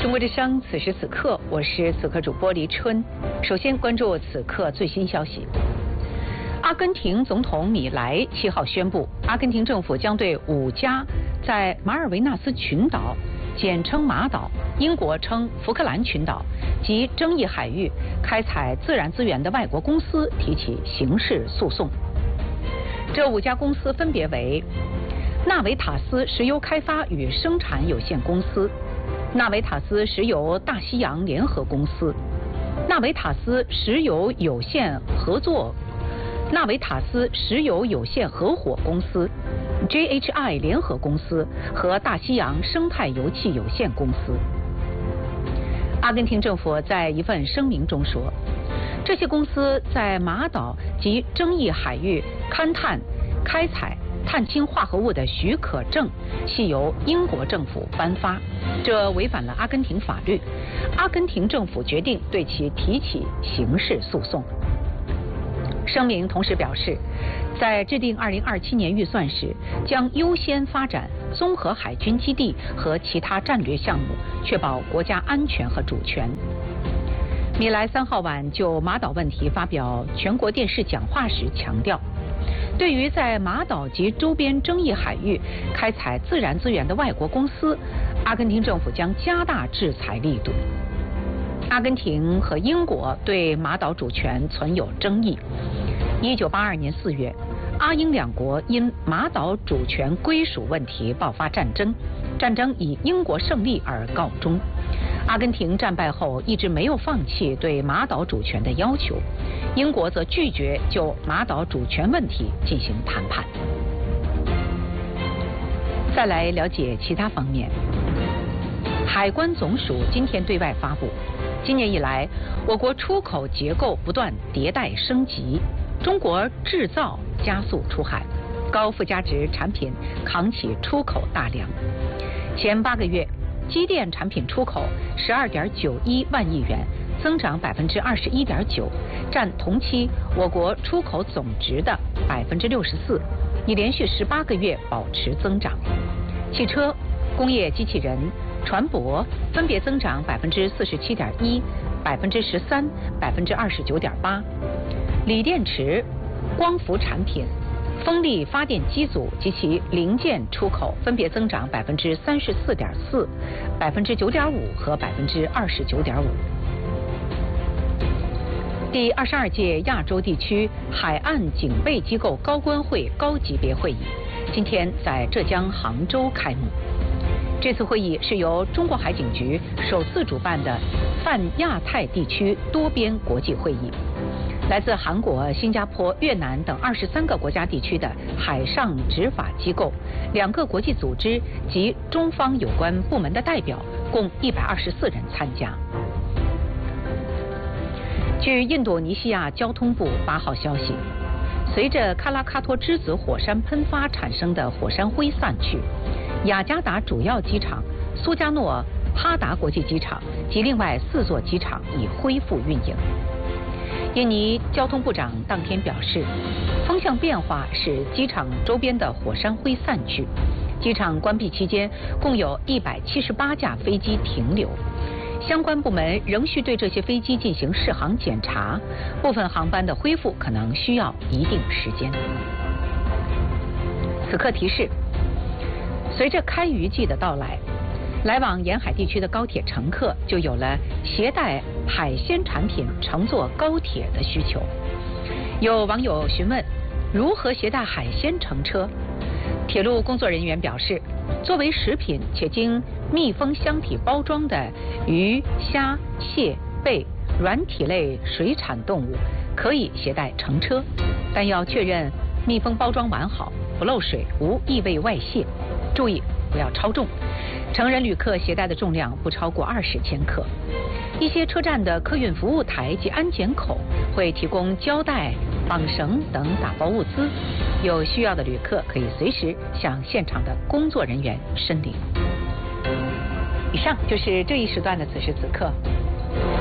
中国之声，此时此刻，我是此刻主播黎春。首先关注此刻最新消息。阿根廷总统米莱7号宣布，阿根廷政府将对5家在马尔维纳斯群岛（简称马岛，英国称福克兰群岛）及争议海域开采自然资源的外国公司提起刑事诉讼。这5家公司分别为纳维塔斯石油开发与生产有限公司、纳维塔斯石油大西洋联合公司、纳维塔斯石油有限合作、纳维塔斯石油有限合伙公司、JHI 联合公司和大西洋生态油气有限公司。阿根廷政府在一份声明中说，这些公司在马岛及争议海域勘探、开采、碳氢化合物的许可证系由英国政府颁发，这违反了阿根廷法律。阿根廷政府决定对其提起刑事诉讼。声明同时表示，在制定2027年预算时，将优先发展综合海军基地和其他战略项目，确保国家安全和主权。米莱3号晚就马岛问题发表全国电视讲话时强调，对于在马岛及周边争议海域开采自然资源的外国公司，阿根廷政府将加大制裁力度。阿根廷和英国对马岛主权存有争议。1982年4月，阿英两国因马岛主权归属问题爆发战争，战争以英国胜利而告终。阿根廷战败后一直没有放弃对马岛主权的要求，英国则拒绝就马岛主权问题进行谈判。再来了解其他方面。海关总署今天对外发布，今年以来，我国出口结构不断迭代升级，中国制造加速出海，高附加值产品扛起出口大梁。前8个月，机电产品出口12.91万亿元，增长21.9%，占同期我国出口总值的64%，已连续18个月保持增长。汽车、工业机器人、船舶分别增长47.1%、13%、29.8%。锂电池、光伏产品、风力发电机组及其零件出口分别增长34.4%、9.5%和29.5%。第22届亚洲地区海岸警备机构高官会高级别会议今天在浙江杭州开幕。这次会议是由中国海警局首次主办的泛亚太地区多边国际会议。来自韩国、新加坡、越南等23个国家地区的海上执法机构、2个国际组织及中方有关部门的代表，共124人参加。据印度尼西亚交通部8号消息，随着喀拉喀托之子火山喷发产生的火山灰散去，雅加达主要机场、苏加诺哈达国际机场及另外4座机场已恢复运营。印尼交通部长当天表示，风向变化使机场周边的火山灰散去。机场关闭期间，共有178架飞机停留。相关部门仍需对这些飞机进行适航检查，部分航班的恢复可能需要一定时间。此刻提示，随着开渔季的到来，来往沿海地区的高铁乘客就有了携带海鲜产品乘坐高铁的需求。有网友询问如何携带海鲜乘车，铁路工作人员表示，作为食品且经密封箱体包装的鱼、虾、蟹、贝、软体类水产动物可以携带乘车，但要确认密封包装完好，不漏水，无异味外泄，注意不要超重。成人旅客携带的重量不超过20千克。一些车站的客运服务台及安检口会提供胶带、绑绳等打包物资，有需要的旅客可以随时向现场的工作人员申领。以上就是这一时段的此时此刻。